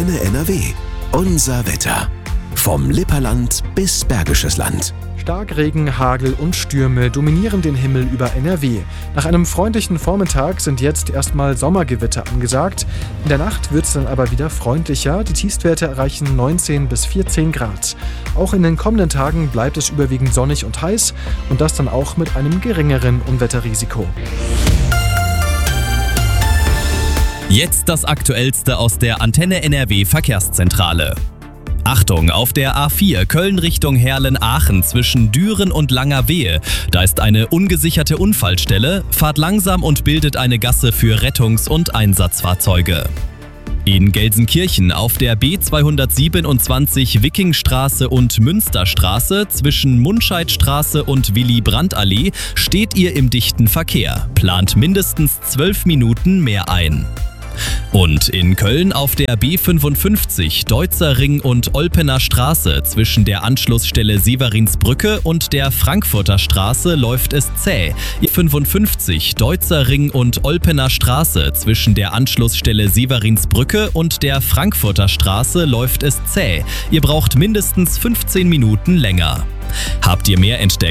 Antenne NRW. Unser Wetter. Vom Lipperland bis Bergisches Land. Starkregen, Hagel und Stürme dominieren den Himmel über NRW. Nach einem freundlichen Vormittag sind jetzt erstmal Sommergewitter angesagt. In der Nacht wird es dann aber wieder freundlicher. Die Tiefstwerte erreichen 19 bis 14 Grad. Auch in den kommenden Tagen bleibt es überwiegend sonnig und heiß und das dann auch mit einem geringeren Unwetterrisiko. Jetzt das Aktuellste aus der Antenne NRW Verkehrszentrale. Achtung, auf der A4 Köln Richtung Herlen-Aachen zwischen Düren und Langerwehe. Da ist eine ungesicherte Unfallstelle. Fahrt langsam und bildet eine Gasse für Rettungs- und Einsatzfahrzeuge. In Gelsenkirchen auf der B227 Wikingstraße und Münsterstraße zwischen Mundscheidstraße und Willy-Brandt-Allee steht ihr im dichten Verkehr. Plant mindestens 12 Minuten mehr ein. Und in Köln auf der B55 Deutzer Ring und Olpener Straße zwischen der Anschlussstelle Severinsbrücke und der Frankfurter Straße läuft es zäh. 55 Deutzer Ring und Olpener Straße zwischen der Anschlussstelle Severinsbrücke und der Frankfurter Straße läuft es zäh. Ihr braucht mindestens 15 Minuten länger. Habt ihr mehr entdeckt?